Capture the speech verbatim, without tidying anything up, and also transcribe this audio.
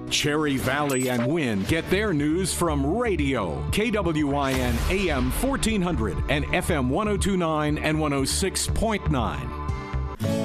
Cherry Valley and Wynn get their news from radio. K W I N A M fourteen hundred and F M one oh two point nine and one oh six point nine.